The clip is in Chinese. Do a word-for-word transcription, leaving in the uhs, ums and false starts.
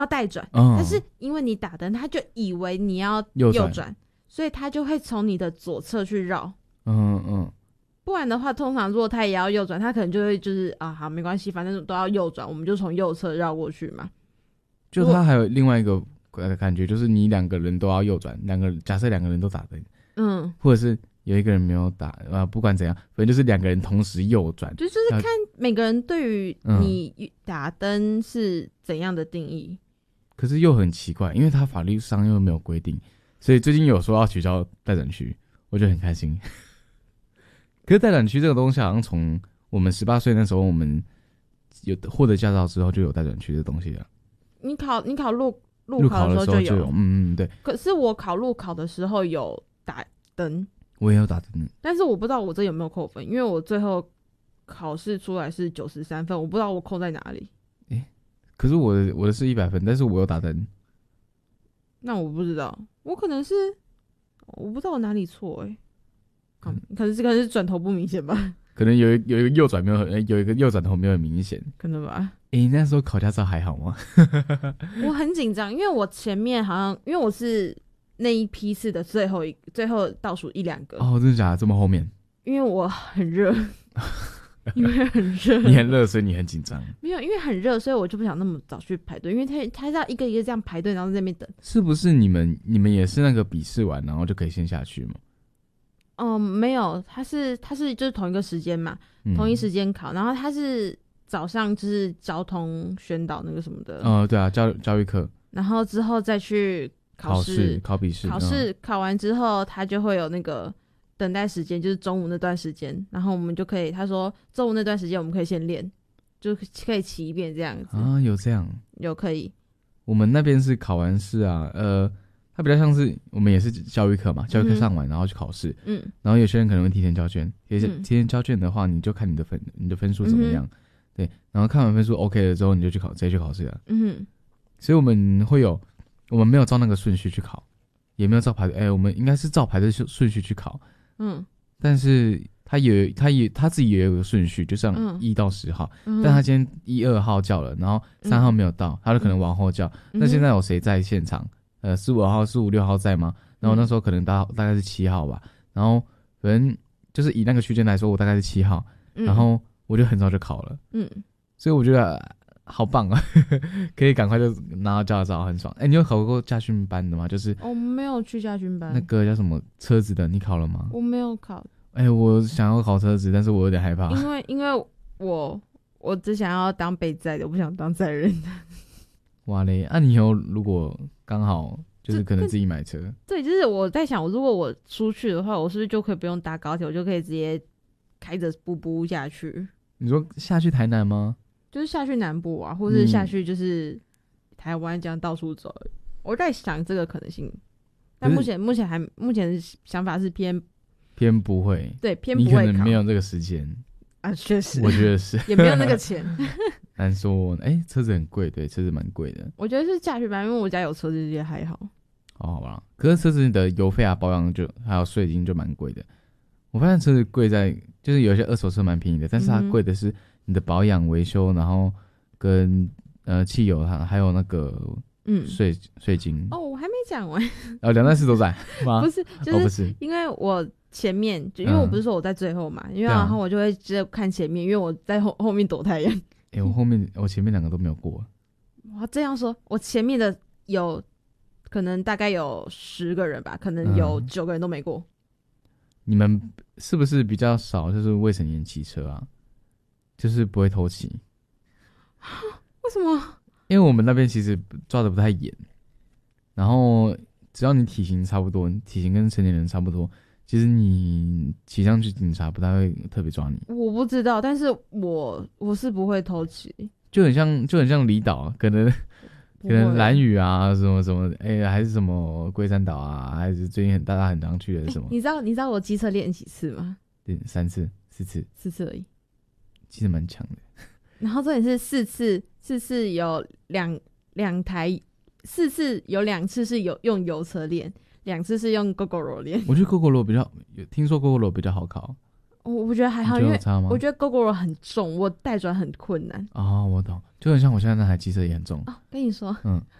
要带转、 嗯， 但是因为你打灯，他就以为你要右转， 右转所以他就会从你的左侧去绕。 嗯嗯， 不然的话，通常如果他也要右转，他可能就会就是啊，好没关系，反正都要右转，我们就从右侧绕过去嘛。 就他还有另外一个感觉，就是你两个人都要右转，两个假设两个人都打灯， 嗯， 或者是有一个人没有打，啊，不管怎样，反正就是两个人同时右转， 就就是看每个人对于你打灯是怎样的定义。 可是又很奇怪，因为他法律上又没有规定，所以最近有说要取消待转区，我觉得很开心。可是待转区这个东西，好像从我们十八岁那时候，我们有获得驾照之后就有待转区的东西了。 你考你考路路考的时候就有， 就有， 嗯嗯对。 可是我考路考的时候有打灯， 我也有打灯， 但是我不知道我这有没有扣分，因为我最后考试出来是九十三分，我不知道我扣在哪里。 欸、可是我的我的是一百分，但是我有打灯。 那我不知道，我可能是我不知道我哪里错哎、欸，可能可能是可能是转头不明显吧， 可能有一有一个右转没有很有一个右转头没有很明显， 可能吧。 诶、欸，那时候考驾照还好吗？ 我很紧张，因为我前面好像因为我是那一批次的最后一最后倒数一两个。 哦，真的假的？这么后面？ 因为我很热，因为很热， 你很热，所以你很紧张。 没有，因为很热，所以我就不想那么早去排队，因为他他要一个一个这样排队，然后在那边等。 是不是你们你们也是那个笔试完然后就可以先下去吗？ 嗯，没有，他是他是就是同一个时间嘛， 嗯、 同一时间考，然后他是早上就是交通宣导那个什么的， 哦、呃，对啊，教教育课， 然后之后再去考试， 考笔试， 考试、嗯、考完之后，他就会有那个等待时间，就是中午那段时间，然后我们就可以，他说中午那段时间我们可以先练，就可以骑一遍这样子啊，有这样， 有可以。 我们那边是考完试啊，呃。它比较像是我们也是教育课嘛，教育课上完然后去考试，嗯，然后有些人可能会提前交卷，提前、嗯、提前交卷的话，你就看你的分你的分数怎么样、嗯，对，然后看完分数 OK 了之后，你就去考，直接去考试了，嗯，所以我们会有，我们没有照那个顺序去考，也没有照排队，哎、欸，我们应该是照排队顺序去考，嗯，但是他有他也他自己也有个顺序，就像一到十号、嗯，但他今天一二号叫了，然后三号没有到，嗯、他就可能往后叫，嗯、那现在有谁在现场？呃，四五号、四五六号在吗？然后那时候可能大大概是七号吧，然后反正就是以那个区间来说，我大概是七号、嗯，然后我就很早就考了，嗯，所以我觉得好棒啊，可以赶快就拿到驾照，很爽。哎、欸，你有考过驾训班的吗？就是我没有去驾训班， 那个叫什么车子的，你考了吗？ 我没有考。 哎、欸，我想要考车子，但是我有点害怕， 因为因为我我只想要当被载的，我不想当载人的。 哇嘞，那、啊、你以后如果刚好就是可能自己买车， 对，就是我在想，如果我出去的话，我是不是就可以不用搭高铁，我就可以直接开着步步下去？ 你说下去台南吗？ 就是下去南部啊，或是下去就是台湾这样到处走、嗯。我在想这个可能性，但目前目前还目前想法是偏偏不会， 对，偏不会考， 你可能没有这个时间啊，确实， 我觉得是也没有那个钱。 难说，哎、欸，车子很贵，对，车子蛮贵的。 我觉得是驾训班，因为我家有车子也还好。 哦，好吧，可是车子的油费啊、保养就还有税金就蛮贵的。我发现车子贵在，就是有些二手车蛮便宜的，但是它贵的是你的保养、维修，然后跟呃汽油它还有那个嗯税税金。 哦，我还没讲完。 哦，两件事都在吗？ 不是，就是、 哦、不是， 因为我前面就因为我不是说我在最后嘛，嗯、因为然后我就会直接看前面，因为我在后后面躲太阳。 哎、欸，我后面我前面两个都没有过。 哇，这样说，我前面的有可能大概有十个人吧，可能有九个人都没过。嗯、 你们是不是比较少就是未成年骑车啊？就是不会偷骑？ 为什么？ 因为我们那边其实抓的不太严，然后只要你体型差不多，体型跟成年人差不多，其实你骑上去警察不太会特别抓你。 我不知道，但是我我是不会偷骑， 就很像就很像离岛，可能可能兰屿啊什么什么，哎、欸，还是什么龟山岛啊，还是最近很大家很常去的是什么、欸？ 你知道你知道我机车练几次吗？ 练三次、四次、 四次而已， 其实蛮强的。 然后这里是四次，四次有两两台，四次有两次是有用油车练。两次是用 Gogoro 练， 我觉得 Gogoro 比较有听说 Gogoro 比较好考。 我我觉得还好，因为我觉得 Gogoro 很重，我带转很困难。 哦，我懂，就很像我现在那台机车也很重。 哦，跟你说， 嗯，